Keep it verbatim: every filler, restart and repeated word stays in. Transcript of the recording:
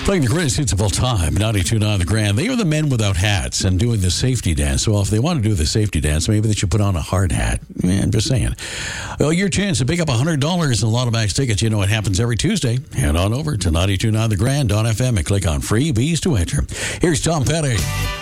Playing the greatest hits of all time, ninety-two point nine The Grand. They are the men without hats and doing the safety dance. Well, if they want to do the safety dance, maybe they should put on a hard hat. Yeah, I'm just saying. Well, your chance to pick up one hundred dollars in Lotto Max tickets. You know what happens every Tuesday. Head on over to ninety-two point nine The Grand on F M and click on Freebies to enter. Here's Tom Petty.